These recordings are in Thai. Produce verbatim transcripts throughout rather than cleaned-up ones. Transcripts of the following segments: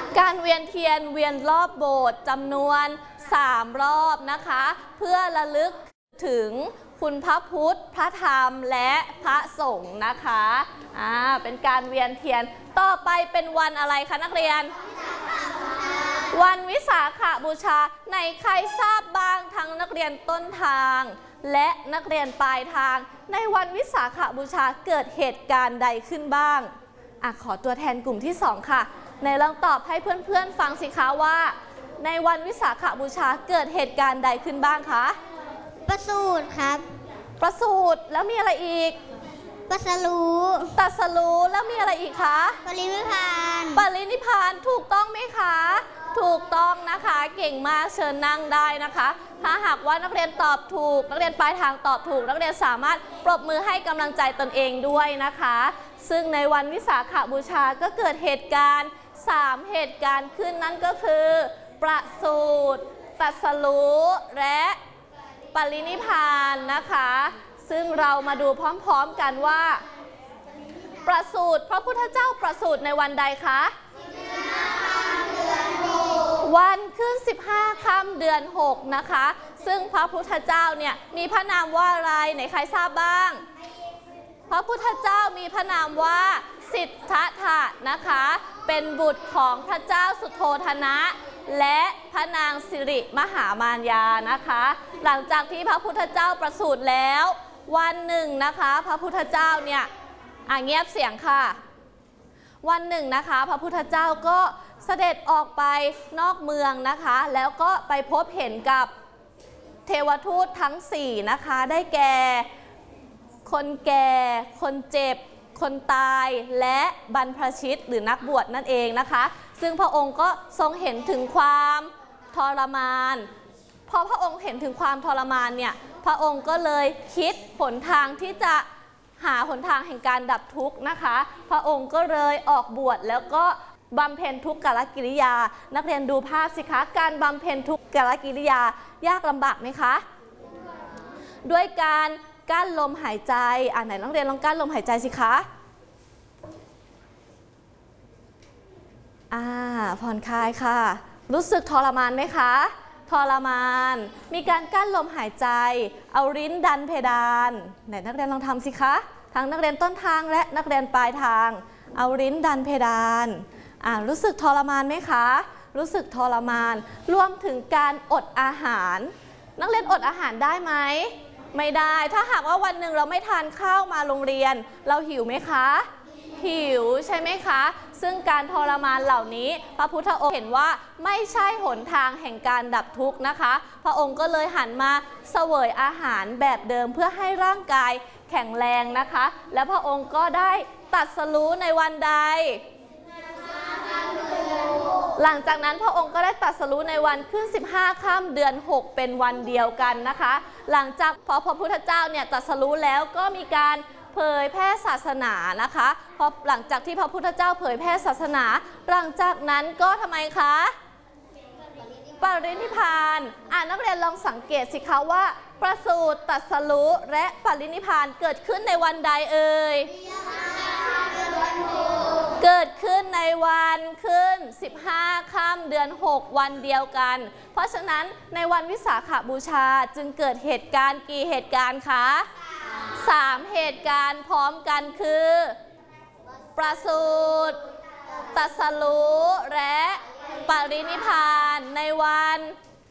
การเวียนเทียนเวียนรอบโบสถ์จำนวนสามรอบนะคะเพื่อระลึกถึงคุณพระพุทธพระธรรมและพระสงฆ์นะคะอ่าเป็นการเวียนเทียนต่อไปเป็นวันอะไรคะนักเรียนวันวิสาขบูชาในใครทราบบ้างทั้งนักเรียนต้นทางและนักเรียนปลายทางในวันวิสาขบูชาเกิดเหตุการณ์ใดขึ้นบ้างอ่ะขอตัวแทนกลุ่มที่สองค่ะในลองตอบให้เพื่อนๆฟังสิคะว่าในวันวิสาขบูชาเกิดเหตุการณ์ใดขึ้นบ้างคะประสูติครับประสูติแล้วมีอะไรอีกตรัสรู้ตรัสรู้แล้วมีอะไรอีกคะปรินิพพานปรินิพพานถูกต้องไหมคะถูกต้องนะคะเก่งมากเชิญนั่งได้นะคะถ้าหากว่านักเรียนตอบถูกนักเรียนปลายทางตอบถูกนักเรียนสามารถปรบมือให้กำลังใจตนเองด้วยนะคะซึ่งในวันวิสาขบูชาก็เกิดเหตุการณ์สามเหตุการณ์ขึ้นนั่นก็คือประสูติตรัสรู้และปรินิพพานนะคะซึ่งเรามาดูพร้อมๆกันว่าประสูติพระพุทธเจ้าประสูติในวันใดคะวันขึ้นสิบห้าค่ำเดือนหกนะคะซึ่งพระพุทธเจ้าเนี่ยมีพระนามว่าอะไรไหนใครทราบบ้างพระพุทธเจ้ามีพระนามว่าสิทธัตถะนะคะเป็นบุตรของพระเจ้าสุโธทนะและพระนางสิริมหามารยานะคะหลังจากที่พระพุทธเจ้าประสูติแล้ววันหนึ่งนะคะพระพุทธเจ้าเนี่ยอ่ะเงียบเสียงค่ะวันหนึ่งนะคะพระพุทธเจ้าก็เสด็จออกไปนอกเมืองนะคะแล้วก็ไปพบเห็นกับเทวทูตทั้งสี่นะคะได้แก่คนแก่คนเจ็บคนตายและบรรพชิตหรือนักบวชนั่นเองนะคะซึ่งพระองค์ก็ทรงเห็นถึงความทรมานพอพระองค์เห็นถึงความทรมานเนี่ยพระองค์ก็เลยคิดหนทางที่จะหาหนทางแห่งการดับทุกข์นะคะพระองค์ก็เลยออกบวชแล้วก็บำเพ็ญทุกขกิริยานักเรียนดูภาพสิคะการบำเพ็ญทุกขกิริยายากลำบากไหมคะด้วยการกั้นลมหายใจอ่าไหนนักเรียนลองกั้นลมหายใจสิคะอ่าผ่อนคลายค่ะรู้สึกทรมานไหมคะทรมานมีการกั้นลมหายใจเอาลิ้นดันเพดานไหนนักเรียนลองทำสิคะทั้งนักเรียนต้นทางและนักเรียนปลายทางเอาลิ้นดันเพดานอ่ารู้สึกทรมานไหมคะรู้สึกทรมานรวมถึงการอดอาหารนักเรียนอดอาหารได้ไหมไม่ได้ถ้าหากว่าวันหนึ่งเราไม่ทานข้าวมาโรงเรียนเราหิวไหมคะหิวใช่ไหมคะซึ่งการทรมานเหล่านี้พระพุทธองค์เห็นว่าไม่ใช่หนทางแห่งการดับทุกข์นะคะพระองค์ก็เลยหันมาเสวยอาหารแบบเดิมเพื่อให้ร่างกายแข็งแรงนะคะและพระองค์ก็ได้ตรัสรู้ในวันใดหลังจากนั้นพระองค์ก็ได้ตรัสรู้ในวันขึ้นสิบห้าค่ำเดือนหกเป็นวันเดียวกันนะคะหลังจากพอพระพุทธเจ้าเนี่ยตรัสรู้แล้วก็มีการเผยแพร่ศาสนานะคะพอหลังจากที่พระพุทธเจ้าเผยแพร่ศาสนาหลังจากนั้นก็ทำไมคะปรินิพพานอ่านักเรียนลองสังเกตสิคะว่าประสูติตรัสรู้และปรินิพพานเกิดขึ้นในวันใดเอ่ยเกิดขึ้นในวันขึ้นสิบห้าค่ำเดือนหกวันเดียวกันเพราะฉะนั้นในวันวิสาขบูชาจึงเกิดเหตุการณ์กี่เหตุการณ์คะสามเหตุการณ์พร้อมกันคือประสูติตรัสรู้และปรินิพพานในวัน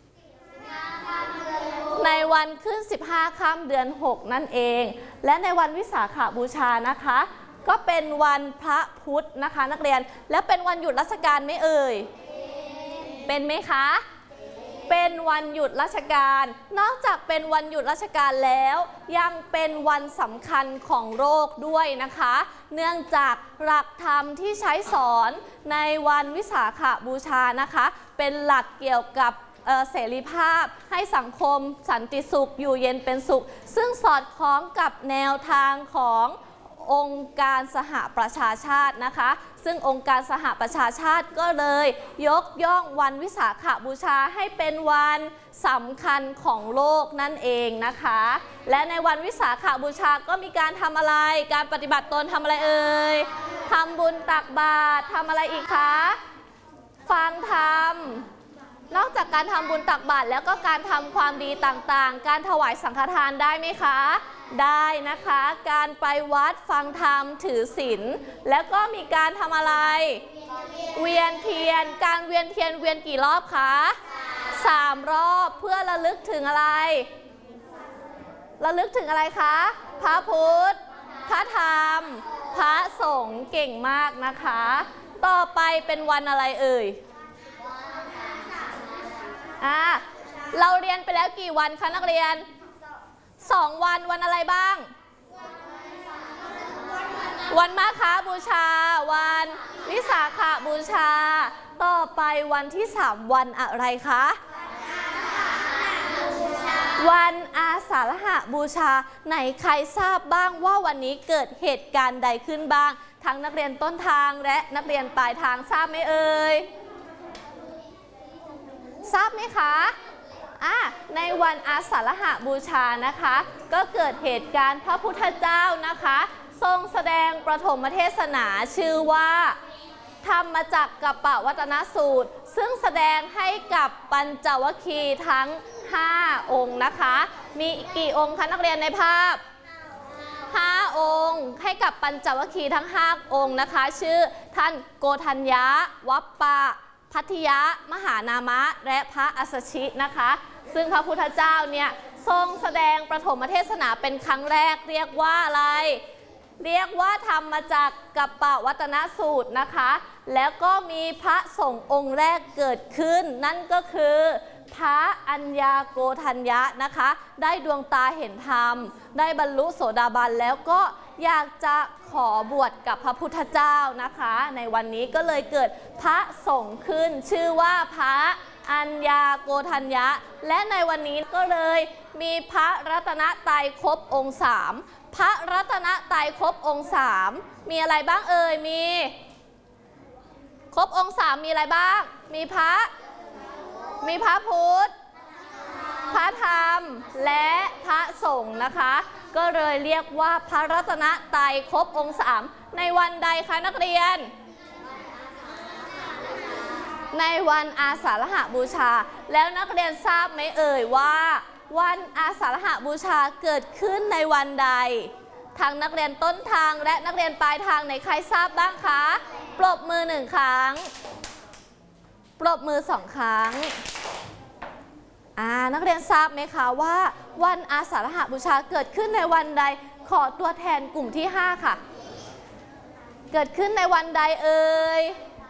ในวันขึ้นสิบห้าค่ำเดือนหกนั่นเองและในวันวิสาขบูชานะคะก็เป็นวันพระพุธนะคะนักเรียนแล้วเป็นวันหยุดราชการไหมเอ่ยเป็นไหมคะเป็นวันหยุดราชการนอกจากเป็นวันหยุดราชการแล้วยังเป็นวันสำคัญของโลกด้วยนะคะเนื่องจากหลักธรรมที่ใช้สอนในวันวิสาขบูชานะคะเป็นหลักเกี่ยวกับเสรีภาพให้สังคมสันติสุขอยู่เย็นเป็นสุขซึ่งสอดคล้องกับแนวทางขององค์การสหประชาชาตินะคะซึ่งองค์การสหประชาชาติก็เลยยกย่องวันวิสาขบูชาให้เป็นวันสำคัญของโลกนั่นเองนะคะและในวันวิสาขบูชาก็มีการทำอะไรการปฏิบัติตนทำอะไรเอ่ยทำบุญตักบาตรทำอะไรอีกคะฟังธรรมนอกจากการทำบุญตักบาตรแล้วก็การทำความดีต่างๆการถวายสังฆทานได้ไหมคะได้นะคะการไปวัดฟังธรรมถือศีลแล้วก็มีการทำอะไรเวียนเทียนการเวียนเทียนเวียนกี่รอบคะสามรอบเพื่อระลึกถึงอะไรระลึกถึงอะไรคะพระพุทธพระธรรมพระสงฆ์เก่งมากนะคะต่อไปเป็นวันอะไรเอ่ยอ่าเราเรียนไปแล้วกี่วันคะนักเรียนสองวันวันอะไรบ้างวันมาฆบูชาวันวิสาขบูชาต่อไปวันที่สามวันอะไรคะวันอาสาฬหบูชาไหนใครทราบบ้างว่าวันนี้เกิดเหตุการณ์ใดขึ้นบ้างทั้งนักเรียนต้นทางและนักเรียนปลายทางทราบไหมเอ่ยทราบไหมคะอ่ะในวันอาสาฬหบูชานะคะก็เกิดเหตุการณ์พระพุทธเจ้านะคะทรงแสดงประถมเทศนาชื่อว่าธรรมจักรกัปปวัตนสูตรซึ่งแสดงให้กับปัญจวัคคีย์ทั้งห้าองค์นะคะมีกี่องค์คะนักเรียนในภาพห้าองค์ให้กับปัญจวัคคีย์ทั้งห้าองค์นะคะชื่อท่านโกฏัญญะวัปปะพัทธิยะมหานามะและพระอัสสชินะคะซึ่งพระพุทธเจ้าเนี่ยทรงแสดงประถมเทศนาเป็นครั้งแรกเรียกว่าอะไรเรียกว่าธรรมจักรกัปปวัตนสูตรนะคะแล้วก็มีพระสงฆ์องค์แรกเกิดขึ้นนั่นก็คือพระอัญญาโกฏัญญะนะคะได้ดวงตาเห็นธรรมได้บรรลุโสดาบันแล้วก็อยากจะขอบวชกับพระพุทธเจ้านะคะในวันนี้ก็เลยเกิดพระสงฆ์ขึ้นชื่อว่าพระอัญญาโกฏัญญะและในวันนี้ก็เลยมีพระรัตนตรัยครบองค์สามพระรัตนตรัยครบองค์สามมีอะไรบ้างเอ่ยมีครบองค์สามมีอะไรบ้างมีพระมีพระพุทธพระธรรมและพระสงฆ์นะคะก็เลยเรียกว่าพระรัตนตรัยครบองค์สามในวันใดคะนักเรียนในวันอาสาฬหบูชาแล้วนักเรียนทราบไหมเอ่ยว่าวันอาสาฬหบูชาเกิดขึ้นในวันใดทั้งนักเรียนต้นทางและนักเรียนปลายทางไหนใครทราบบ้างคะปรบมือหนึ่งครั้งปรบมือสองครั้งอ่านักเรียนทราบไหมคะว่าวันอาสาฬหบูชาเกิดขึ้นในวันใดขอตัวแทนกลุ่มที่ห้าค่ะเกิดขึ้นในวันใดเอ่ย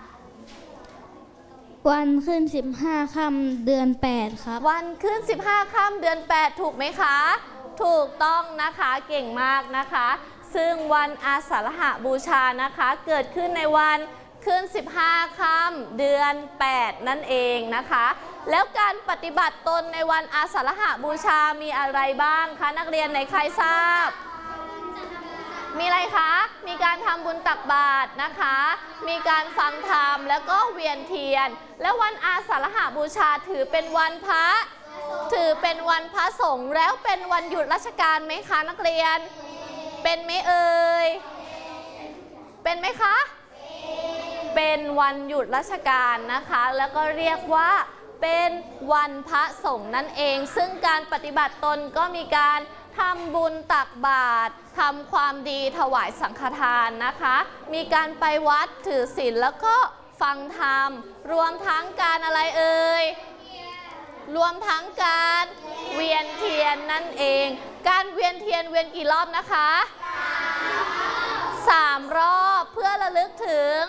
วันขึ้นสิบห้าค่ำเดือนแปดครับวันขึ้นสิบห้าค่ำเดือนแปดถูกไหมคะถูกต้องนะคะเก่งมากนะคะซึ่งวันอาสาฬหบูชานะคะเกิดขึ้นในวันขึ้นสิบห้าค่ำเดือนแปดนั่นเองนะคะแล้วการปฏิบัติตนในวันอาสาฬหบูชามีอะไรบ้างคะนักเรียนไหนใครทราบมีอะไรคะมีการทำบุญตักบาตรนะคะมีการฟังธรรมแล้วก็เวียนเทียนและวันอาสาฬหบูชาถือเป็นวันพระถือเป็นวันพระสงฆ์แล้วเป็นวันหยุดราชการไหมคะนักเรียนเป็นไหมเอ่ยเป็นไหมคะเป็นวันหยุดราชการนะคะแล้วก็เรียกว่าเป็นวันพระสงฆ์นั่นเองซึ่งการปฏิบัติตนก็มีการทำบุญตักบาตรทำความดีถวายสังฆทานนะคะมีการไปวัดถือศีลแล้วก็ฟังธรรมรวมทั้งการอะไรเอ่ยรวมทั้งการเวียนเทียนนั่นเองการเวียนเทียนเวียนกี่รอบนะคะสามรอบเพื่อระลึกถึง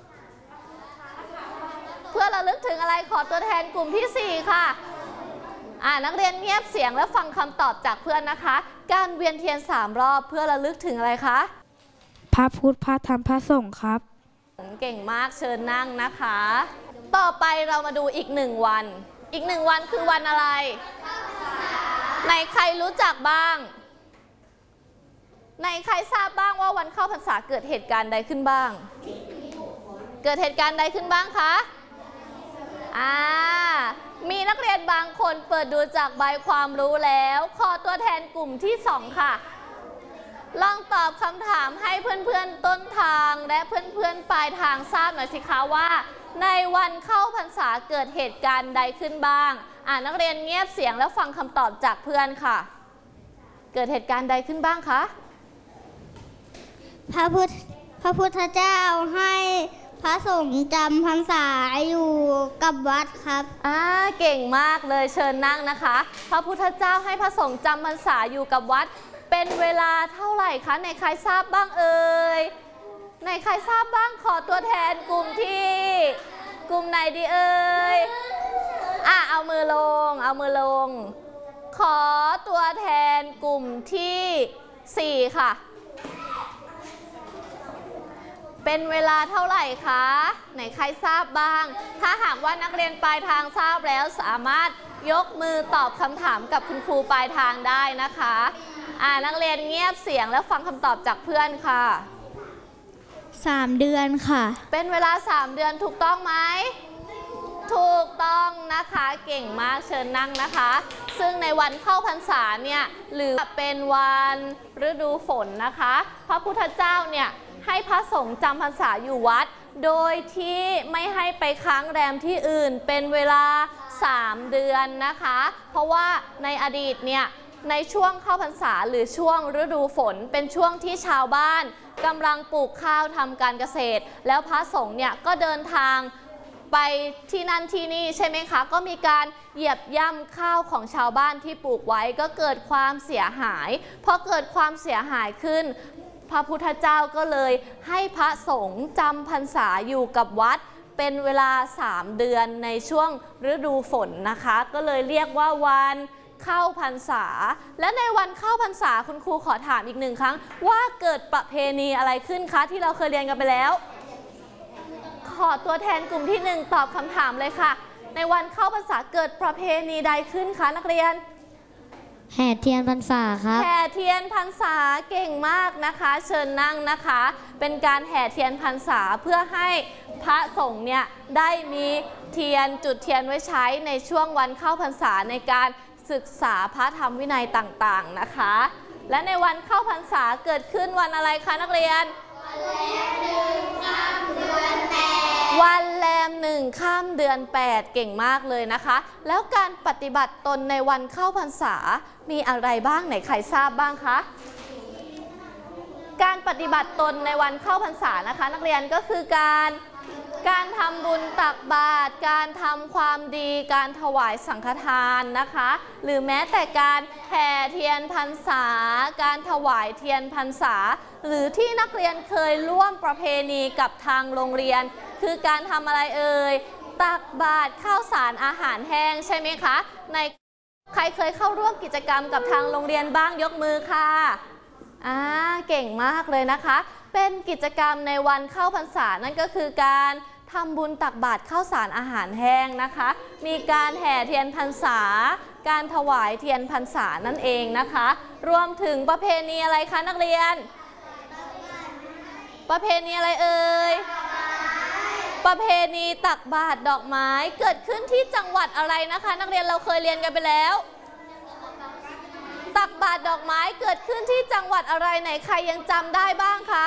เพื่อระลึกถึงอะไรขอตัวแทนกลุ่มที่สี่ค่ะอ่านักเรียนเงียบเสียงแล้วฟังคำตอบจากเพื่อนนะคะการเวียนเทียนสามรอบเพื่อระลึกถึงอะไรคะพระพุทธพระธรรมพระสงฆ์ครับเก่งมากเชิญนั่งนะคะต่อไปเรามาดูอีกหนึ่งวันอีกหนึ่งวันคือวันอะไรไหนใครรู้จักบ้างไหนใครทราบบ้างว่าวันเข้าพรรษาเกิดเหตุการณ์ใดขึ้นบ้างเกิดเหตุการณ์ใดขึ้นบ้างคะอ่ามีนักเรียนบางคนเปิดดูจากใบความรู้แล้วขอตัวแทนกลุ่มที่สองค่ะลองตอบคำถามให้เพื่อนๆต้นทางและเพื่อนๆปลายทางทราบหน่อยสิคะว่าในวันเข้าพรรษาเกิดเหตุการณ์ใดขึ้นบ้างอ่านักเรียนเงียบเสียงแล้วฟังคำตอบจากเพื่อนค่ะเกิดเหตุการณ์ใดขึ้นบ้างคะพระพุทธพระพุทธเจ้าให้พระสงฆ์จำพรรษาอยู่กับวัดครับอ่าเก่งมากเลยเชิญนั่งนะคะพระพุทธเจ้าให้พระสงฆ์จำพรรษาอยู่กับวัดเป็นเวลาเท่าไหร่คะในใครทราบบ้างเอ่ยในใครทราบบ้างขอตัวแทนกลุ่มที่กลุ่มไหนดีเอ่ยอ่ะเอามือลงเอามือลงขอตัวแทนกลุ่มที่สี่ค่ะเป็นเวลาเท่าไหร่คะไหนใครทราบบ้างถ้าหากว่านักเรียนปลายทางทราบแล้วสามารถยกมือตอบคำถามกับคุณครูปลายทางได้นะคะอ่านักเรียนเงียบเสียงแล้วฟังคำตอบจากเพื่อนค่ะสามเดือนค่ะเป็นเวลาสามเดือนถูกต้องไหมถูกต้องนะคะเก่งมากเชิญนั่งนะคะซึ่งในวันเข้าพรรษาเนี่ยหรือเป็นวันฤดูฝนนะคะพระพุทธเจ้าเนี่ยให้พระสงฆ์จำพรรษาอยู่วัดโดยที่ไม่ให้ไปค้างแรมที่อื่นเป็นเวลาสามเดือนนะคะเพราะว่าในอดีตเนี่ยในช่วงเข้าพรรษาหรือช่วงฤดูฝนเป็นช่วงที่ชาวบ้านกำลังปลูกข้าวทำการเกษตรแล้วพระสงฆ์เนี่ยก็เดินทางไปที่นั่นที่นี่ใช่ไหมคะก็มีการเหยียบย่ำข้าวของชาวบ้านที่ปลูกไว้ก็เกิดความเสียหายพอเกิดความเสียหายขึ้นพระพุทธเจ้าก็เลยให้พระสงฆ์จำพรรษาอยู่กับวัดเป็นเวลาสามเดือนในช่วงฤดูฝนนะคะก็เลยเรียกว่าวันเข้าพรรษาและในวันเข้าพรรษาคุณครูขอถามอีกหนึ่งครั้งว่าเกิดประเพณีอะไรขึ้นคะที่เราเคยเรียนกันไปแล้วขอตัวแทนกลุ่มที่หนึ่งตอบคำถามเลยค่ะในวันเข้าพรรษาเกิดประเพณีใดขึ้นคะนักเรียนแห่เทียนพรรษาครับแห่เทียนพรรษาเก่งมากนะคะเชิญนั่งนะคะเป็นการแห่เทียนพรรษาเพื่อให้พระสงฆ์เนี่ยได้มีเทียนจุดเทียนไว้ใช้ในช่วงวันเข้าพรรษาในการศึกษาพระธรรมวินัยต่างๆนะคะและในวันเข้าพรรษาเกิดขึ้นวันอะไรคะนักเรียนวันแรมหนึ่งค่ำเดือนแปดเก่งมากเลยนะคะแล้วการปฏิบัติตนในวันเข้าพรรษามีอะไรบ้างไหนใครทราบบ้างคะการปฏิบัติตนในวันเข้าพรรษานะคะนักเรียนก็คือการการทำบุญตักบาตรการทำความดีการถวายสังฆทานนะคะหรือแม้แต่การแห่เทียนพรรษาการถวายเทียนพรรษาหรือที่นักเรียนเคยร่วมประเพณีกับทางโรงเรียนคือการทำอะไรเอ่ยตักบาตรข้าวสารอาหารแห้งใช่ไหมคะในใครเคยเข้าร่วมกิจกรรมกับทางโรงเรียนบ้างยกมือค่ะอ่าเก่งมากเลยนะคะเป็นกิจกรรมในวันเข้าพรรษานั่นก็คือการทำบุญตักบาตรข้าวสารอาหารแห้งนะคะมีการแห่เทียนพรรษาการถวายเทียนพรรษานั่นเองนะคะรวมถึงประเพณีอะไรคะนักเรียนประเพณีอะไรเอ่ยประเพณีตักบาตรดอกไม้เกิดขึ้นที่จังหวัดอะไรนะคะนักเรียนเราเคยเรียนกันไปแล้วตักบาตรดอกไม้เกิดขึ้นที่จังหวัดอะไรไหนใครยังจำได้บ้างคะ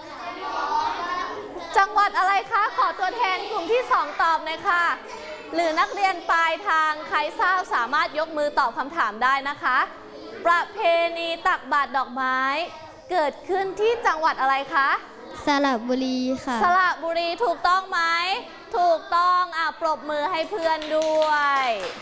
จังหวัดอะไรคะขอตัวแทนกลุ่มที่สองตอบหน่อยค่ะหรือนักเรียนปลายทางใครทราบสามารถยกมือตอบคำถามได้นะคะประเพณีตักบาตรดอกไม้เกิดขึ้นที่จังหวัดอะไรคะสระบุรีค่ะสระบุรีถูกต้องไหมถูกต้องอ่ะปรบมือให้เพื่อนด้วย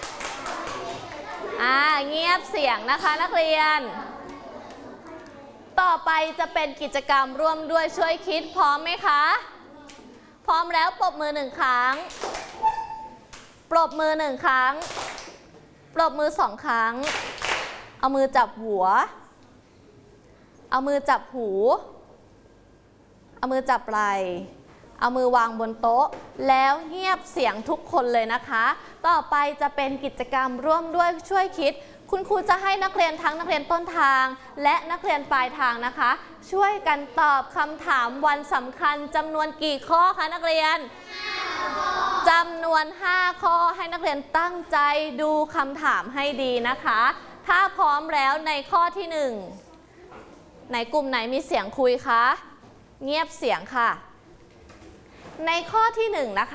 อ่าเงียบเสียงนะคะนักเรียนต่อไปจะเป็นกิจกรรมร่วมด้วยช่วยคิดพร้อมไหมคะพร้อมแล้วปรบมือหนึ่งครั้งปรบมือหนึ่งครั้งปรบมือสองครั้งเอามือจับหัวเอามือจับหูเอามือจับไหล่เอามือวางบนโต๊ะแล้วเงียบเสียงทุกคนเลยนะคะต่อไปจะเป็นกิจกรรมร่วมด้วยช่วยคิดคุณครูจะให้นักเรียนทั้งนักเรียนต้นทางและนักเรียนปลายทางนะคะช่วยกันตอบคำถามวันสำคัญจำนวนกี่ข้อคะนักเรียนจำนวนห้าข้อให้นักเรียนตั้งใจดูคำถามให้ดีนะคะถ้าพร้อมแล้วในข้อที่หนึ่งไหนกลุ่มไหนมีเสียงคุยคะ เงียบเสียงค่ะ ในข้อที่หนึ่งนะคะ